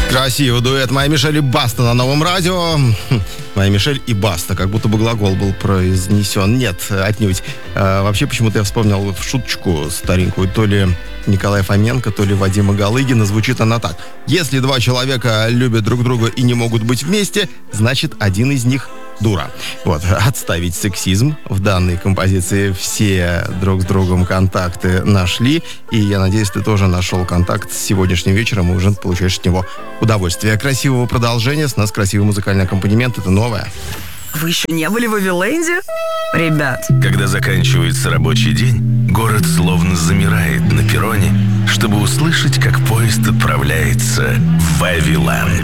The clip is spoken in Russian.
Красивый дуэт Майя Мишель и Баста на Новом радио. Майя Мишель и Баста, как будто бы глагол был произнесен. Нет, отнюдь. Вообще, почему-то я вспомнил в шуточку старенькую, то ли Николая Фоменко, то ли Вадима Галыгина. Звучит она так. Если два человека любят друг друга и не могут быть вместе, значит, один из них дура. Вот, отставить сексизм. В данной композиции все друг с другом контакты нашли. И я надеюсь, ты тоже нашел контакт с сегодняшним вечером и уже получаешь от него удовольствие. Красивого продолжения. С нас красивый музыкальный аккомпанемент. Это новое. Вы еще не были в Вавиленде? Ребят. Когда заканчивается рабочий день, город словно замирает на перроне, чтобы услышать, как поезд отправляется в Вавилон.